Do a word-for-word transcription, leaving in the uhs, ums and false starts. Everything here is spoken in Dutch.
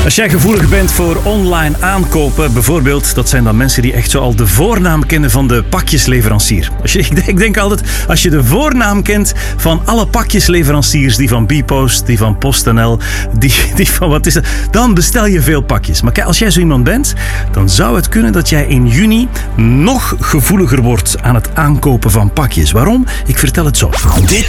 Als jij gevoelig bent voor online aankopen, bijvoorbeeld, dat zijn dan mensen die echt zo al de voornaam kennen van de pakjesleverancier. Als je, ik denk altijd, als je de voornaam kent van alle pakjesleveranciers, die van bpost, die van PostNL, die, die van wat is dat, dan bestel je veel pakjes. Maar kijk, als jij zo iemand bent, dan zou het kunnen dat jij in juni nog gevoeliger wordt aan het aankopen van pakjes. Waarom? Ik vertel het zo. Dit